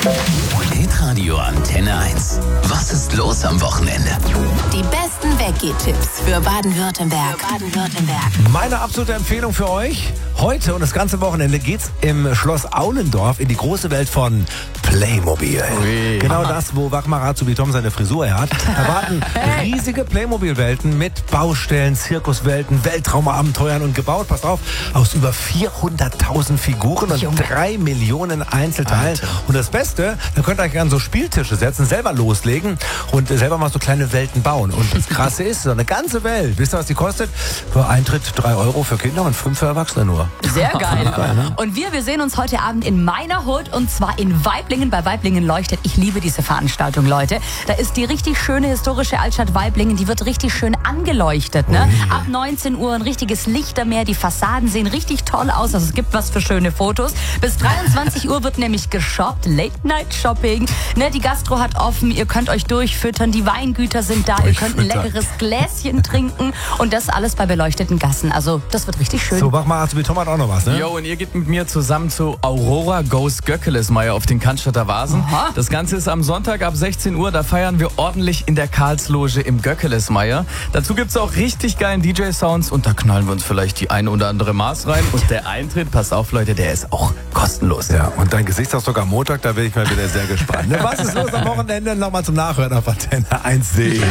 Hitradio Antenne 1. Was ist los am Wochenende? Die besten Weggehtipps für Baden-Württemberg. Meine absolute Empfehlung für euch: heute und das ganze Wochenende geht's im Schloss Aulendorf in die große Welt von Playmobil. Ui. Genau das, wo Wachmar Azubi-Tom seine Frisur her hat. Da warten riesige Playmobil-Welten mit Baustellen, Zirkuswelten, Weltraumabenteuern und gebaut, passt auf, aus über 400.000 Figuren und 3 Millionen Einzelteilen. Und das Beste, da könnt ihr euch an so Spieltische setzen, selber loslegen und selber mal so kleine Welten bauen. Und das Krasse ist, so eine ganze Welt, wisst ihr, was die kostet? Für Eintritt 3 Euro für Kinder und 5 für Erwachsene nur. Sehr geil. Ne? Und wir sehen uns heute Abend in meiner Hut und zwar in Waiblingen. Bei Waiblingen leuchtet. Ich liebe diese Veranstaltung, Leute. Da ist die richtig schöne historische Altstadt Waiblingen. Die wird richtig schön angeleuchtet. Ne? Ab 19 Uhr ein richtiges Lichtermeer. Die Fassaden sehen richtig toll aus. Also es gibt was für schöne Fotos. Bis 23 Uhr wird nämlich geshoppt. Late-Night-Shopping. Ne, die Gastro hat offen. Ihr könnt euch durchfüttern. Die Weingüter sind da. Ihr könnt ein leckeres Gläschen trinken. Und das alles bei beleuchteten Gassen. Also das wird richtig schön. So, Wachmar Azubi-Tom hat auch noch was, ne? Jo, und ihr geht mit mir zusammen zu Aurora Goes Göckelesmeier auf den Cannstatter Vasen. Aha. Das Ganze ist am Sonntag ab 16 Uhr. Da feiern wir ordentlich in der Karlsloge im Göckelesmeier. Dazu gibt's auch richtig geilen DJ-Sounds und da knallen wir uns vielleicht die eine oder andere Maß rein. Und der Eintritt, passt auf Leute, der ist auch kostenlos. Ja, und dein Gesichtsausdruck am Montag, da bin ich mal wieder sehr gespannt. Ne, was ist los am Wochenende? Nochmal zum Nachhören auf Antenne 1.de.